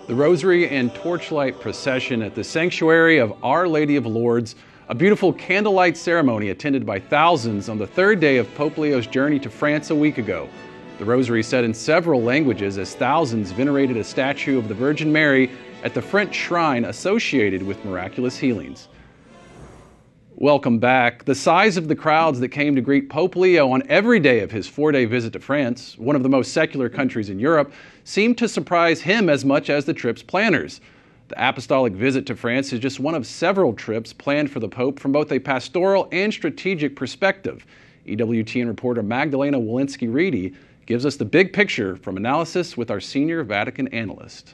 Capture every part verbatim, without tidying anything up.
the Rosary and Torchlight procession at the Sanctuary of Our Lady of Lourdes, a beautiful candlelight ceremony attended by thousands on the third day of Pope Leo's journey to France a week ago. The Rosary said in several languages as thousands venerated a statue of the Virgin Mary at the French shrine associated with miraculous healings. Welcome back. The size of the crowds that came to greet Pope Leo on every day of his four-day visit to France, one of the most secular countries in Europe, seemed to surprise him as much as the trip's planners. The apostolic visit to France is just one of several trips planned for the Pope from both a pastoral and strategic perspective. E W T N reporter Magdalena Walensky-Reedy gives us the big picture from analysis with our senior Vatican analyst.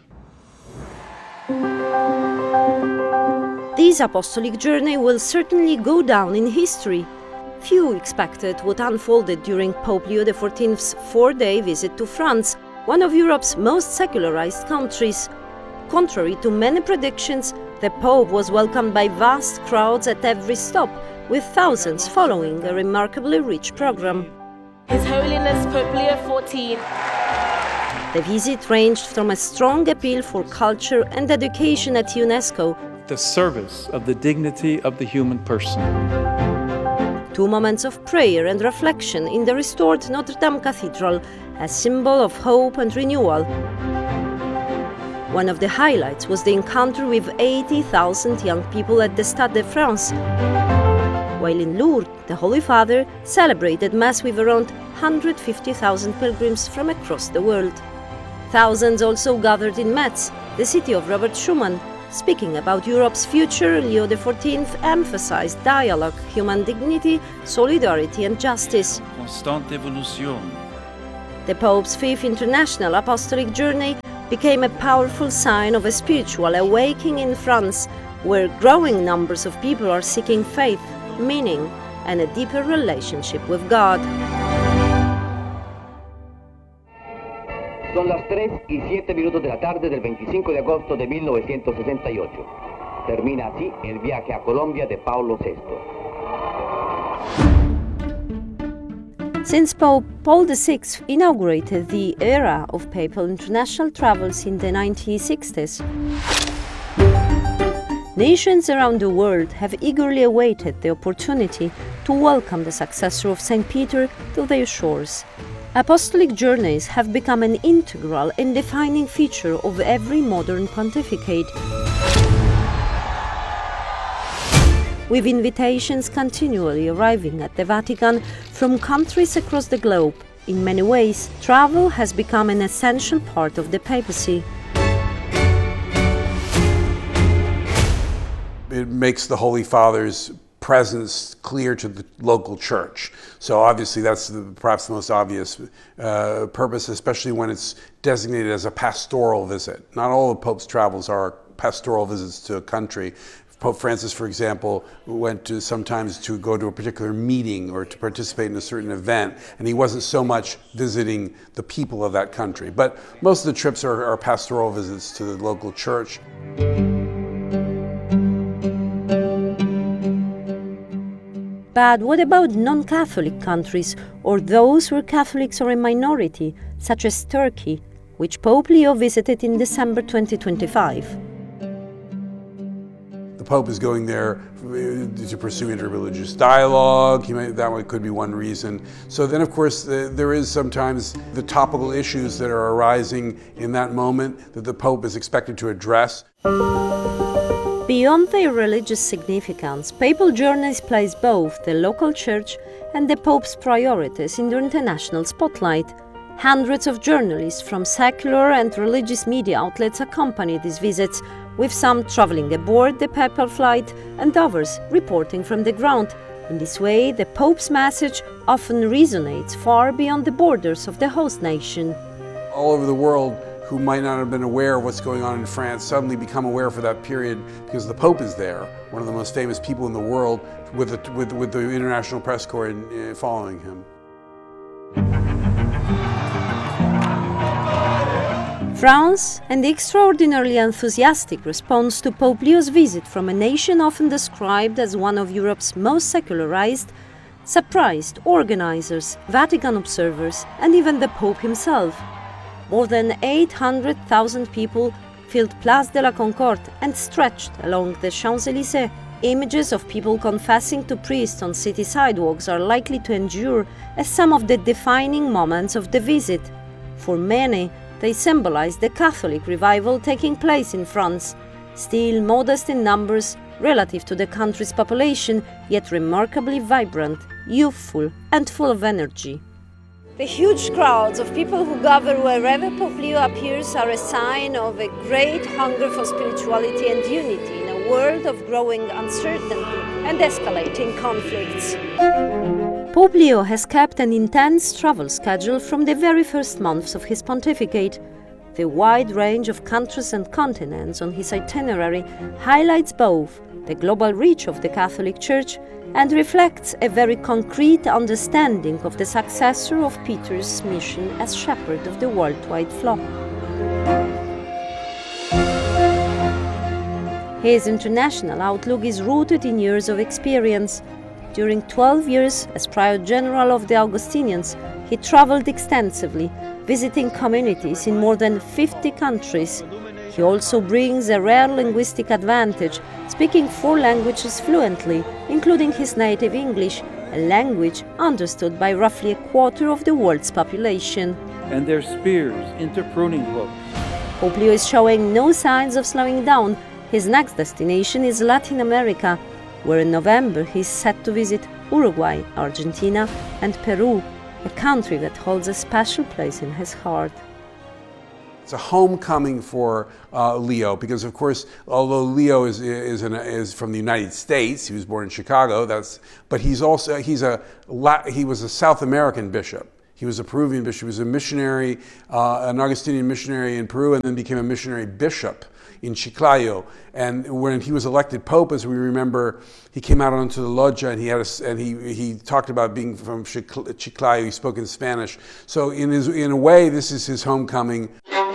This apostolic journey will certainly go down in history. Few expected what unfolded during Pope Leo the fourteenth's four-day visit to France, one of Europe's most secularized countries. Contrary to many predictions, the Pope was welcomed by vast crowds at every stop, with thousands following a remarkably rich program. His Holiness Pope Leo the fourteenth. The visit ranged from a strong appeal for culture and education at UNESCO, the service of the dignity of the human person, two moments of prayer and reflection in the restored Notre Dame Cathedral, a symbol of hope and renewal. One of the highlights was the encounter with eighty thousand young people at the Stade de France, while in Lourdes, the Holy Father celebrated Mass with around one hundred fifty thousand pilgrims from across the world. Thousands also gathered in Metz, the city of Robert Schuman. Speaking about Europe's future, Leo the fourteenth emphasized dialogue, human dignity, solidarity and justice. Constante evolution. The Pope's fifth international apostolic journey became a powerful sign of a spiritual awakening in France, where growing numbers of people are seeking faith, meaning, and a deeper relationship with God. Son las tres y siete minutos de la tarde del veinticinco de agosto de mil novecientos sesenta y ocho. Termina así el viaje a Colombia de Paulo sexto. Since Pope Paul the sixth inaugurated the era of papal international travels in the nineteen sixties, nations around the world have eagerly awaited the opportunity to welcome the successor of Saint Peter to their shores. Apostolic journeys have become an integral and defining feature of every modern pontificate, with invitations continually arriving at the Vatican from countries across the globe. In many ways, travel has become an essential part of the papacy. It makes the Holy Father's presence clear to the local church. So obviously that's the, perhaps the most obvious uh, purpose, especially when it's designated as a pastoral visit. Not all of Pope's travels are pastoral visits to a country. Pope Francis, for example, went to sometimes to go to a particular meeting or to participate in a certain event, and he wasn't so much visiting the people of that country. But most of the trips are, are pastoral visits to the local church. But what about non-Catholic countries, or those where Catholics are a minority, such as Turkey, which Pope Leo visited in December twenty twenty-five? The Pope is going there to pursue interreligious dialogue. He may, that one could be one reason. So then, of course, the, there is sometimes the topical issues that are arising in that moment that the Pope is expected to address. Beyond their religious significance, papal journeys place both the local church and the Pope's priorities in the international spotlight. Hundreds of journalists from secular and religious media outlets accompany these visits, with some traveling aboard the papal flight and others reporting from the ground. In this way, the Pope's message often resonates far beyond the borders of the host nation. All over the world, who might not have been aware of what's going on in France suddenly become aware for that period because the Pope is there, one of the most famous people in the world, with the, with, with the international press corps uh, following him. France and the extraordinarily enthusiastic response to Pope Leo's visit from a nation often described as one of Europe's most secularized surprised organizers, Vatican observers, and even the Pope himself. More than eight hundred thousand people filled Place de la Concorde and stretched along the Champs-Élysées. Images of people confessing to priests on city sidewalks are likely to endure as some of the defining moments of the visit. For many, they symbolize the Catholic revival taking place in France, still modest in numbers relative to the country's population, yet remarkably vibrant, youthful, and full of energy. The huge crowds of people who gather wherever Pope Leo appears are a sign of a great hunger for spirituality and unity in a world of growing uncertainty and escalating conflicts. Pope Leo has kept an intense travel schedule from the very first months of his pontificate. The wide range of countries and continents on his itinerary highlights both the global reach of the Catholic Church and reflects a very concrete understanding of the successor of Peter's mission as shepherd of the worldwide flock. His international outlook is rooted in years of experience. During twelve years as Prior General of the Augustinians, he traveled extensively, visiting communities in more than fifty countries. He also brings a rare linguistic advantage, speaking four languages fluently, including his native English, a language understood by roughly a quarter of the world's population. And their spears into pruning hooks. Pope Leo is showing no signs of slowing down. His next destination is Latin America, where in November he is set to visit Uruguay, Argentina, and Peru, a country that holds a special place in his heart. It's a homecoming for uh, Leo because, of course, although Leo is is, an, is from the United States, he was born in Chicago. That's but he's also he's a he was a South American bishop. He was a Peruvian bishop. He was a missionary, uh, an Augustinian missionary in Peru, and then became a missionary bishop in Chiclayo. And when he was elected pope, as we remember, he came out onto the loggia and he had a, and he he talked about being from Chiclayo. He spoke in Spanish. So in his in a way, this is his homecoming.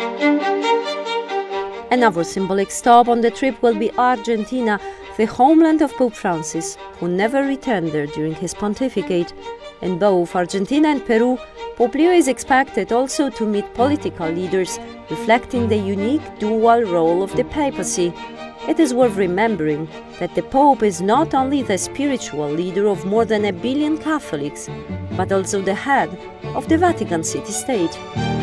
Another symbolic stop on the trip will be Argentina, the homeland of Pope Francis, who never returned there during his pontificate. In both Argentina and Peru, Pope Leo is expected also to meet political leaders, reflecting the unique dual role of the papacy. It is worth remembering that the Pope is not only the spiritual leader of more than a billion Catholics, but also the head of the Vatican City State.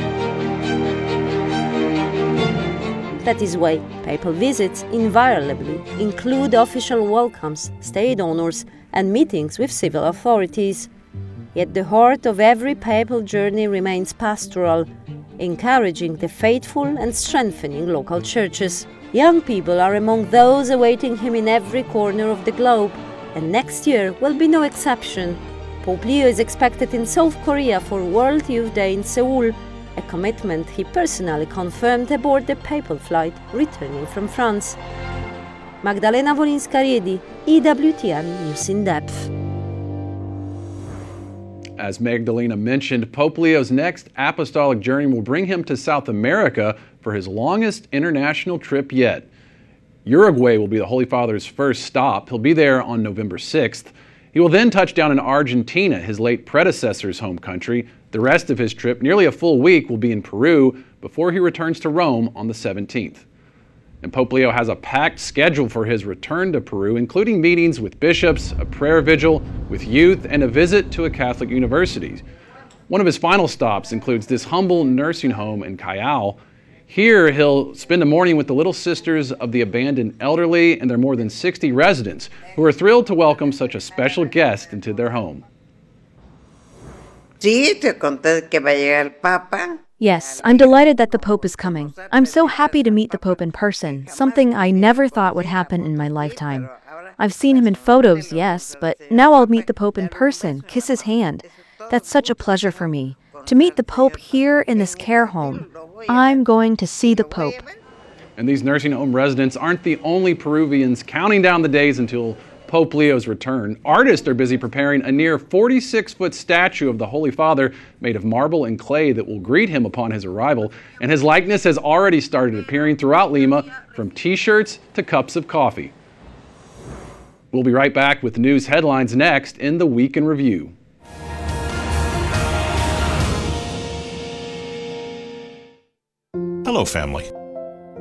That is why papal visits invariably include official welcomes, state honors, and meetings with civil authorities. Yet the heart of every papal journey remains pastoral, encouraging the faithful and strengthening local churches. Young people are among those awaiting him in every corner of the globe, and next year will be no exception. Pope Leo is expected in South Korea for World Youth Day in Seoul, a commitment he personally confirmed aboard the papal flight returning from France. Magdalena Wolinska-Riedi, E W T N News in Depth. As Magdalena mentioned, Pope Leo's next apostolic journey will bring him to South America for his longest international trip yet. Uruguay will be the Holy Father's first stop. He'll be there on November sixth. He will then touch down in Argentina, his late predecessor's home country. The rest of his trip, nearly a full week, will be in Peru before he returns to Rome on the seventeenth. And Pope Leo has a packed schedule for his return to Peru, including meetings with bishops, a prayer vigil with youth, and a visit to a Catholic university. One of his final stops includes this humble nursing home in Callao. Here, he'll spend a morning with the Little Sisters of the Abandoned Elderly and their more than sixty residents, who are thrilled to welcome such a special guest into their home. Yes, I'm delighted that the Pope is coming. I'm so happy to meet the Pope in person, something I never thought would happen in my lifetime. I've seen him in photos, yes, but now I'll meet the Pope in person, kiss his hand. That's such a pleasure for me. To meet the Pope here in this care home. I'm going to see the Pope. And these nursing home residents aren't the only Peruvians counting down the days until Pope Leo's return. Artists are busy preparing a near forty-six foot statue of the Holy Father made of marble and clay that will greet him upon his arrival. And his likeness has already started appearing throughout Lima, from t-shirts to cups of coffee. We'll be right back with news headlines next in the Week in Review. Hello, family.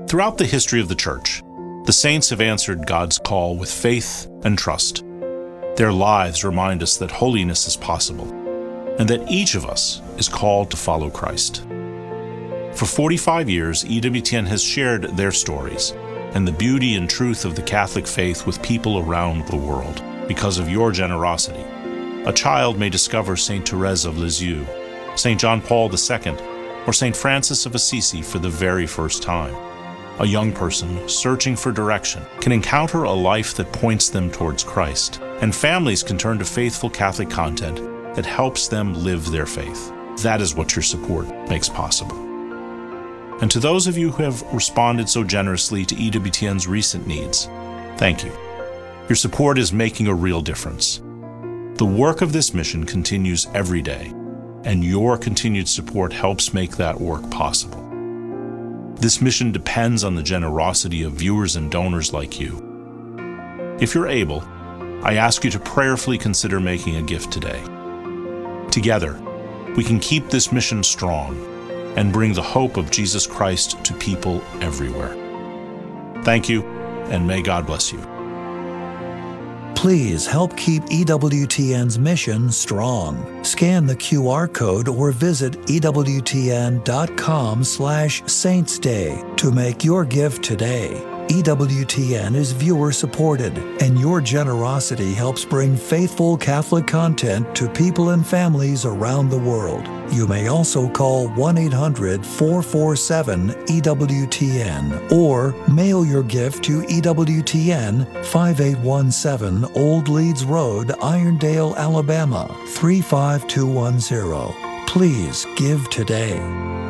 Throughout the history of the Church, the saints have answered God's call with faith and trust. Their lives remind us that holiness is possible, and that each of us is called to follow Christ. For forty-five years, E W T N has shared their stories and the beauty and truth of the Catholic faith with people around the world because of your generosity. A child may discover Saint Therese of Lisieux, Saint John Paul the Second, or Saint Francis of Assisi for the very first time. A young person searching for direction can encounter a life that points them towards Christ, and families can turn to faithful Catholic content that helps them live their faith. That is what your support makes possible. And to those of you who have responded so generously to E W T N's recent needs, thank you. Your support is making a real difference. The work of this mission continues every day, and your continued support helps make that work possible. This mission depends on the generosity of viewers and donors like you. If you're able, I ask you to prayerfully consider making a gift today. Together, we can keep this mission strong and bring the hope of Jesus Christ to people everywhere. Thank you, and may God bless you. Please help keep E W T N's mission strong. Scan the Q R code or visit ewtn.com slash Saints Day to make your gift today. E W T N is viewer-supported, and your generosity helps bring faithful Catholic content to people and families around the world. You may also call one eight hundred, four four seven, E W T N or mail your gift to E W T N, five eight one seven Old Leeds Road, Irondale, Alabama, three five two one zero. Please give today.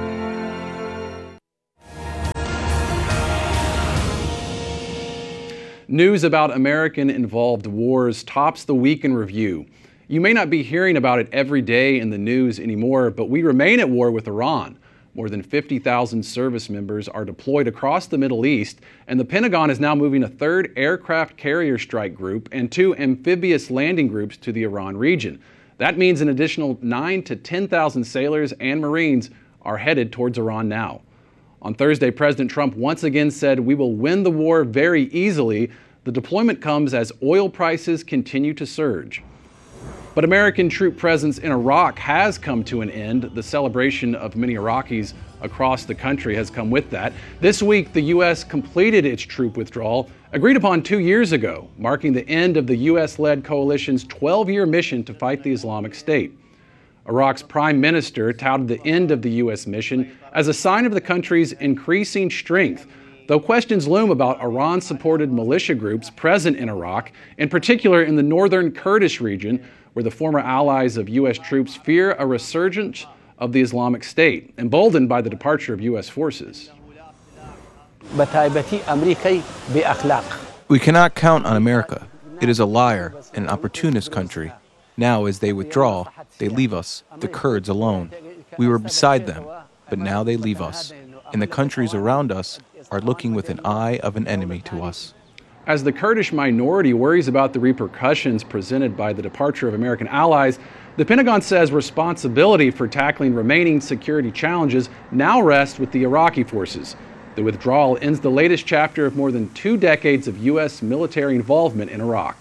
News about American-involved wars tops the week in review. You may not be hearing about it every day in the news anymore, but we remain at war with Iran. More than fifty thousand service members are deployed across the Middle East, and the Pentagon is now moving a third aircraft carrier strike group and two amphibious landing groups to the Iran region. That means an additional nine to ten thousand sailors and Marines are headed towards Iran now. On Thursday, President Trump once again said we will win the war very easily. The deployment comes as oil prices continue to surge. But American troop presence in Iraq has come to an end. The celebration of many Iraqis across the country has come with that. This week, the U S completed its troop withdrawal, agreed upon two years ago, marking the end of the U S-led coalition's twelve-year mission to fight the Islamic State. Iraq's prime minister touted the end of the U S mission as a sign of the country's increasing strength, though questions loom about Iran-supported militia groups present in Iraq, in particular in the northern Kurdish region, where the former allies of U S troops fear a resurgence of the Islamic State, emboldened by the departure of U S forces. We cannot count on America. It is a liar and an opportunist country. Now, as they withdraw, they leave us, the Kurds, alone. We were beside them, but now they leave us, and the countries around us are looking with an eye of an enemy to us. As the Kurdish minority worries about the repercussions presented by the departure of American allies, the Pentagon says responsibility for tackling remaining security challenges now rests with the Iraqi forces. The withdrawal ends the latest chapter of more than two decades of U S military involvement in Iraq.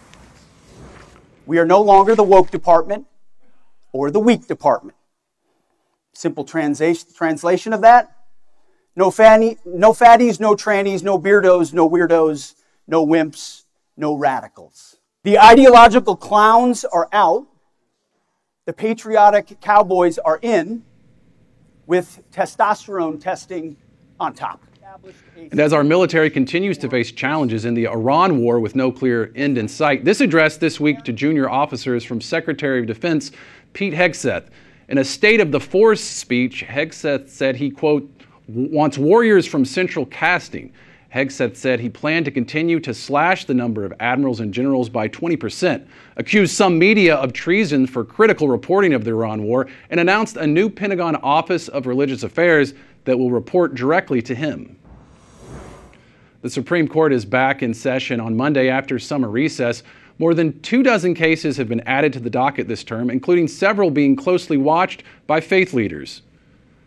We are no longer the woke department or the weak department. Simple translation translation of that, no, fanny, no fatties, no trannies, no beardos, no weirdos, no wimps, no radicals. The ideological clowns are out. The patriotic cowboys are in, with testosterone testing on top. And as our military continues to face challenges in the Iran war with no clear end in sight, this address this week to junior officers from Secretary of Defense Pete Hegseth. In a State of the Force speech, Hegseth said he, quote, wants warriors from central casting. Hegseth said he planned to continue to slash the number of admirals and generals by twenty percent, accused some media of treason for critical reporting of the Iran war, and announced a new Pentagon Office of Religious Affairs that will report directly to him. The Supreme Court is back in session on Monday after summer recess. More than two dozen cases have been added to the docket this term, including several being closely watched by faith leaders.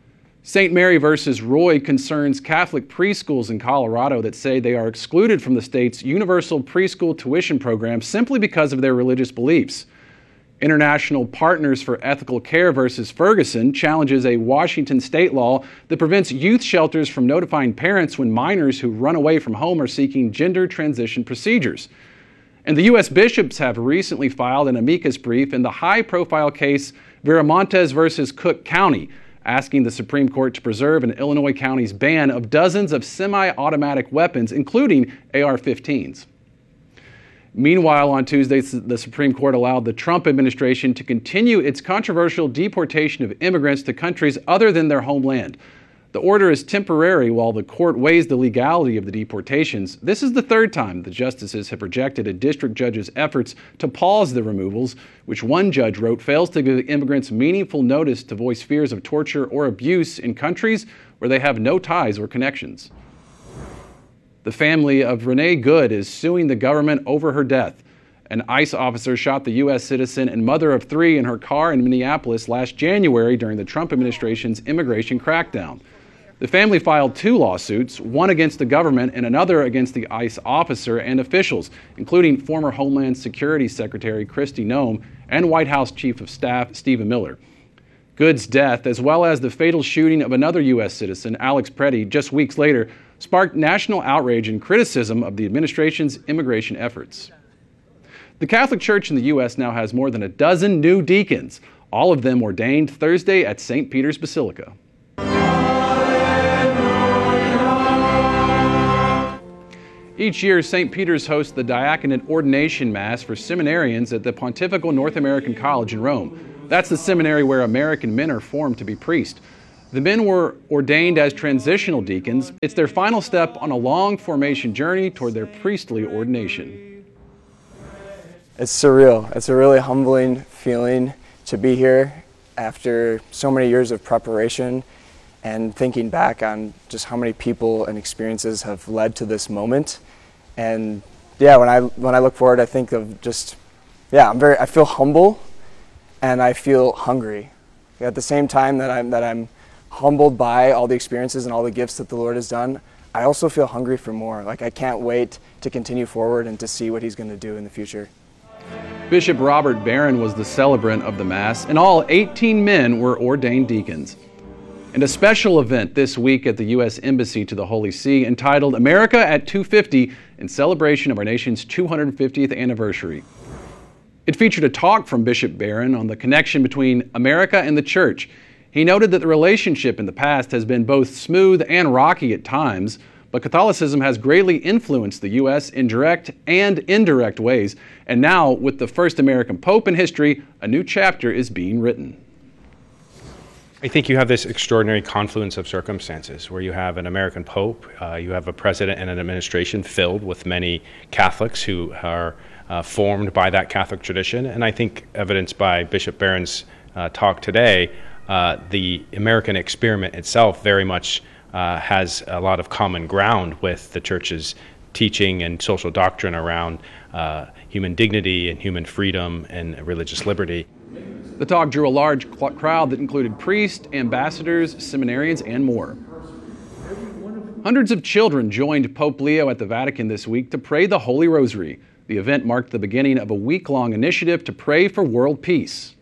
Saint Mary versus Roy concerns Catholic preschools in Colorado that say they are excluded from the state's universal preschool tuition program simply because of their religious beliefs. International Partners for Ethical Care versus Ferguson challenges a Washington state law that prevents youth shelters from notifying parents when minors who run away from home are seeking gender transition procedures. And the U S bishops have recently filed an amicus brief in the high-profile case Viramontes versus Cook County, asking the Supreme Court to preserve an Illinois county's ban of dozens of semi-automatic weapons, including A R fifteens. Meanwhile, on Tuesday, the Supreme Court allowed the Trump administration to continue its controversial deportation of immigrants to countries other than their homeland. The order is temporary while the court weighs the legality of the deportations. This is the third time the justices have rejected a district judge's efforts to pause the removals, which one judge wrote fails to give immigrants meaningful notice to voice fears of torture or abuse in countries where they have no ties or connections. The family of Renee Good is suing the government over her death. An ICE officer shot the U S citizen and mother of three in her car in Minneapolis last January during the Trump administration's immigration crackdown. The family filed two lawsuits, one against the government and another against the ICE officer and officials, including former Homeland Security Secretary Kristi Noem and White House Chief of Staff Stephen Miller. Good's death, as well as the fatal shooting of another U S citizen, Alex Preddy, just weeks later, sparked national outrage and criticism of the administration's immigration efforts. The Catholic Church in the U S now has more than a dozen new deacons, all of them ordained Thursday at Saint Peter's Basilica. Each year, Saint Peter's hosts the Diaconate Ordination Mass for seminarians at the Pontifical North American College in Rome. That's the seminary where American men are formed to be priests. The men were ordained as transitional deacons. It's their final step on a long formation journey toward their priestly ordination. It's surreal. It's a really humbling feeling to be here after so many years of preparation and thinking back on just how many people and experiences have led to this moment. And yeah, when I when I look forward, I think of just, yeah, I'm very, I feel humble and I feel hungry. At the same time that I'm, that I'm humbled by all the experiences and all the gifts that the Lord has done, I also feel hungry for more. Like I can't wait to continue forward and to see what He's going to do in the future. Bishop Robert Barron was the celebrant of the Mass, and all eighteen men were ordained deacons. And a special event this week at the U S Embassy to the Holy See entitled America at two fifty in celebration of our nation's two hundred fiftieth anniversary. It featured a talk from Bishop Barron on the connection between America and the Church. He noted that the relationship in the past has been both smooth and rocky at times, but Catholicism has greatly influenced the U S in direct and indirect ways. And now, with the first American Pope in history, a new chapter is being written. I think you have this extraordinary confluence of circumstances where you have an American Pope, uh, you have a president and an administration filled with many Catholics who are uh, formed by that Catholic tradition. And I think, evidenced by Bishop Barron's uh, talk today, uh, the American experiment itself very much uh, has a lot of common ground with the Church's teaching and social doctrine around uh, human dignity and human freedom and religious liberty. The talk drew a large crowd that included priests, ambassadors, seminarians, and more. Hundreds of children joined Pope Leo at the Vatican this week to pray the Holy Rosary. The event marked the beginning of a week-long initiative to pray for world peace.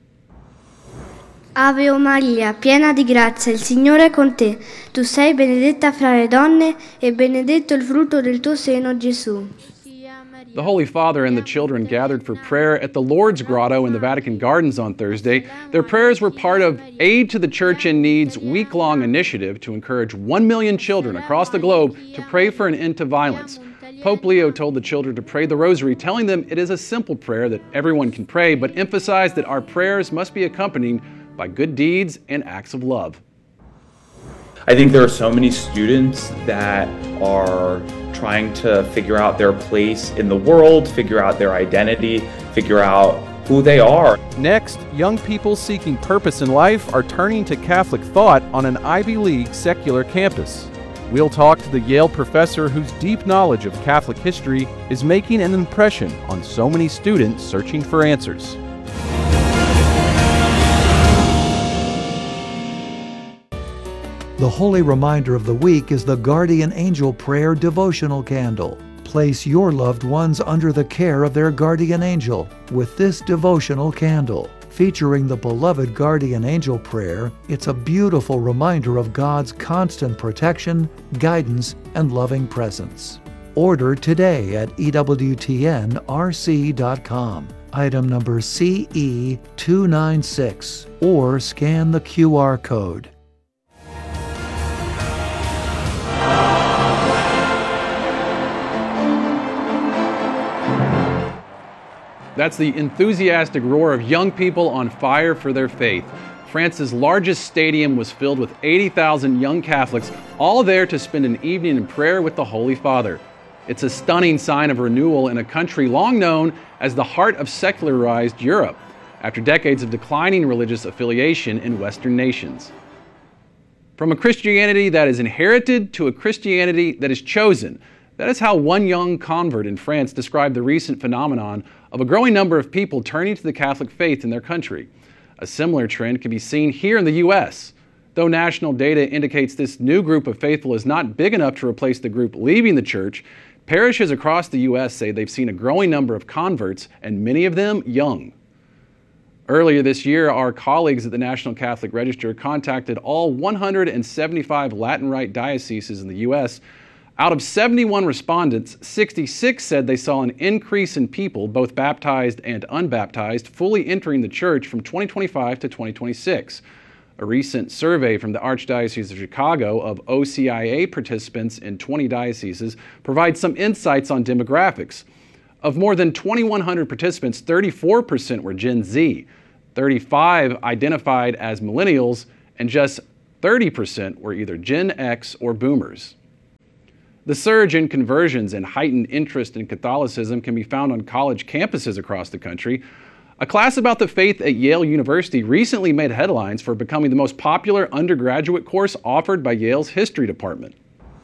Ave o Maria, piena di grazia, il Signore è con te. Tu sei benedetta fra le donne e benedetto il frutto del tuo seno, Gesù. The Holy Father and the children gathered for prayer at the Lourdes Grotto in the Vatican Gardens on Thursday. Their prayers were part of Aid to the Church in Need's week-long initiative to encourage one million children across the globe to pray for an end to violence. Pope Leo told the children to pray the Rosary, telling them it is a simple prayer that everyone can pray, but emphasized that our prayers must be accompanied by good deeds and acts of love. I think there are so many students that are trying to figure out their place in the world, figure out their identity, figure out who they are. Next, young people seeking purpose in life are turning to Catholic thought on an Ivy League secular campus. We'll talk to the Yale professor whose deep knowledge of Catholic history is making an impression on so many students searching for answers. The holy reminder of the week is the Guardian Angel Prayer Devotional Candle. Place your loved ones under the care of their guardian angel with this devotional candle. Featuring the beloved Guardian Angel Prayer, it's a beautiful reminder of God's constant protection, guidance, and loving presence. Order today at E W T N R C dot com, item number C E two nine six, or scan the Q R code. That's the enthusiastic roar of young people on fire for their faith. France's largest stadium was filled with eighty thousand young Catholics, all there to spend an evening in prayer with the Holy Father. It's a stunning sign of renewal in a country long known as the heart of secularized Europe, after decades of declining religious affiliation in Western nations. From a Christianity that is inherited to a Christianity that is chosen, that is how one young convert in France described the recent phenomenon of a growing number of people turning to the Catholic faith in their country. A similar trend can be seen here in the U S. Though national data indicates this new group of faithful is not big enough to replace the group leaving the church, parishes across the U S say they've seen a growing number of converts, and many of them young. Earlier this year, our colleagues at the National Catholic Register contacted all one hundred seventy-five Latin Rite dioceses in the U S. Out of seventy-one respondents, sixty-six said they saw an increase in people, both baptized and unbaptized, fully entering the church from twenty twenty-five to twenty twenty-six. A recent survey from the Archdiocese of Chicago of O C I A participants in twenty dioceses provides some insights on demographics. Of more than twenty-one hundred participants, thirty-four percent were Gen Z, thirty-five identified as millennials, and just thirty percent were either Gen X or boomers. The surge in conversions and heightened interest in Catholicism can be found on college campuses across the country. A class about the faith at Yale University recently made headlines for becoming the most popular undergraduate course offered by Yale's history department.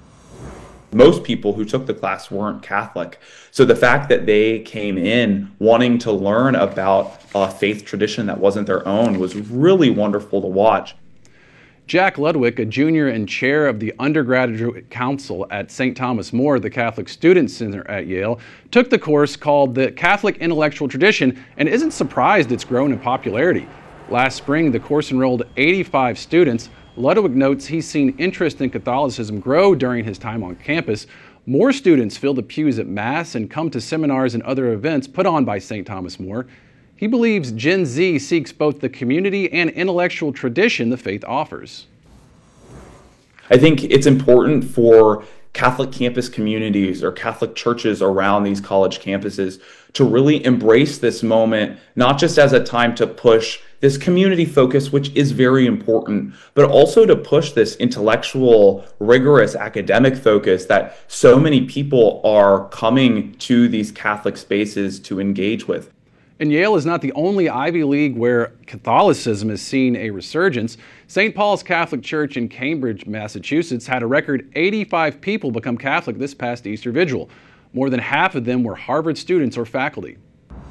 Most people who took the class weren't Catholic. So the fact that they came in wanting to learn about a faith tradition that wasn't their own was really wonderful to watch. Jack Ludwig, a junior and chair of the Undergraduate Council at Saint Thomas More, the Catholic Student Center at Yale, took the course called the Catholic Intellectual Tradition and isn't surprised it's grown in popularity. Last spring, the course enrolled eighty-five students. Ludwig notes he's seen interest in Catholicism grow during his time on campus. More students fill the pews at Mass and come to seminars and other events put on by Saint Thomas More. He believes Gen Z seeks both the community and intellectual tradition the faith offers. I think it's important for Catholic campus communities or Catholic churches around these college campuses to really embrace this moment, not just as a time to push this community focus, which is very important, but also to push this intellectual, rigorous academic focus that so many people are coming to these Catholic spaces to engage with. And Yale is not the only Ivy League where Catholicism has seen a resurgence. Saint Paul's Catholic Church in Cambridge, Massachusetts had a record eighty-five people become Catholic this past Easter Vigil. More than half of them were Harvard students or faculty.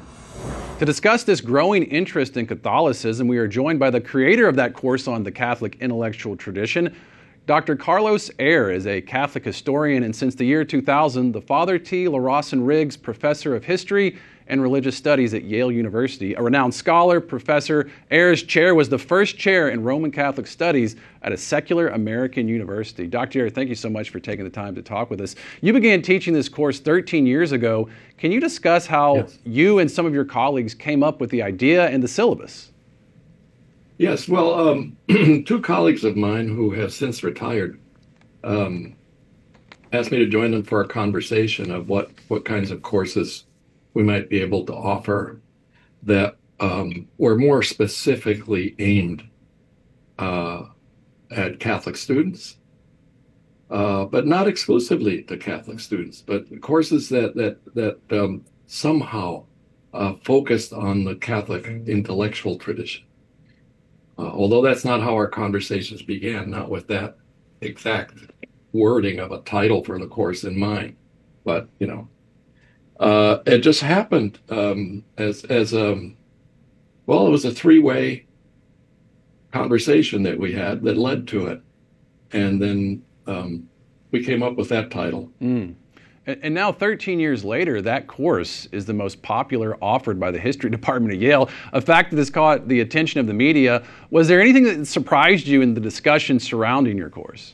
To discuss this growing interest in Catholicism, we are joined by the creator of that course on the Catholic Intellectual Tradition. Doctor Carlos Eire is a Catholic historian and since the year two thousand, the Father T. LaRawson Riggs Professor of History and Religious Studies at Yale University. A renowned scholar, Professor Eire's chair was the first chair in Roman Catholic Studies at a secular American university. Doctor Eire, thank you so much for taking the time to talk with us. You began teaching this course thirteen years ago. Can you discuss how yes. you and some of your colleagues came up with the idea and the syllabus? Yes, well, um, two colleagues of mine who have since retired um, asked me to join them for a conversation of what, what kinds of courses we might be able to offer that um, were more specifically aimed uh, at Catholic students, uh, but not exclusively to Catholic students, but courses that that that um, somehow uh, focused on the Catholic intellectual tradition. Uh, although that's not how our conversations began, not with that exact wording of a title for the course in mind, but you know. Uh, it just happened um, as as um, well. It was a three-way conversation that we had that led to it, and then um, we came up with that title. Mm. And, and now, thirteen years later, that course is the most popular offered by the history department at Yale, a fact that has caught the attention of the media. Was there anything that surprised you in the discussion surrounding your course?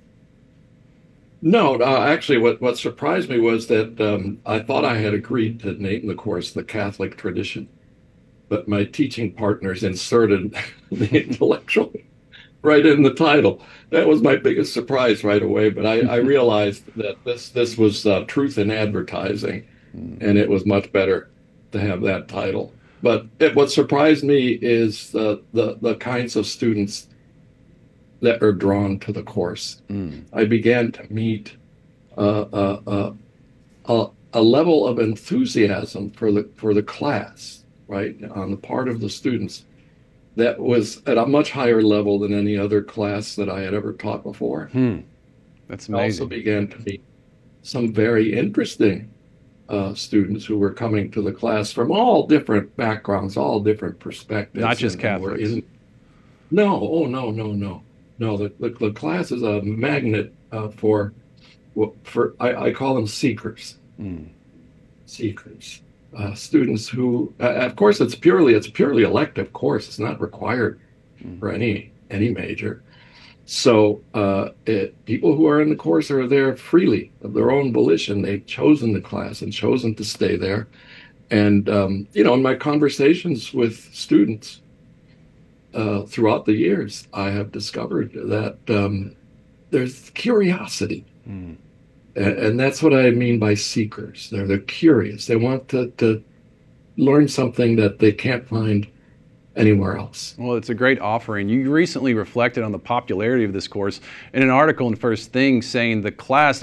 No, uh, actually, what, what surprised me was that um, I thought I had agreed to name the course The Catholic Tradition, but my teaching partners inserted the intellectual right in the title. That was my biggest surprise right away, but I, I realized that this, this was uh, truth in advertising, and it was much better to have that title. But it, what surprised me is the, the, the kinds of students that are drawn to the course. Mm. I began to meet uh, uh, uh, a, a level of enthusiasm for the for the class, right, on the part of the students, that was at a much higher level than any other class that I had ever taught before. Hmm. That's amazing. I also began to meet some very interesting uh, students who were coming to the class from all different backgrounds, all different perspectives. Not just and, Catholics. And in, no, oh no, no, no. No, the, the, the class is a magnet uh, for, for I, I call them seekers. Mm. Seekers. Uh, students who, uh, of course, it's purely it's purely elective course. It's not required mm. for any any major. So uh, it, people who are in the course are there freely of their own volition. They've chosen the class and chosen to stay there. And um, you know, in my conversations with students, Uh, throughout the years, I have discovered that um, there's curiosity. Mm. And, and that's what I mean by seekers. They're, they're curious. They want to, to learn something that they can't find anywhere else. Well, it's a great offering. You recently reflected on the popularity of this course in an article in First Things, saying the class